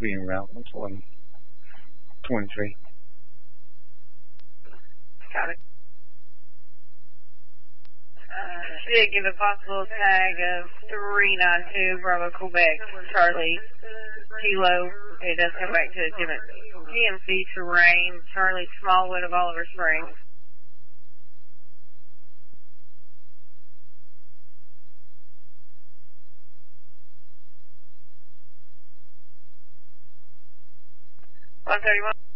being route 123. Got it. Should give a possible tag of 392 Bravo Quebec Charlie Kilo. It does come back to a different GMC terrain. Charlie Smallwood of Oliver Springs. $131.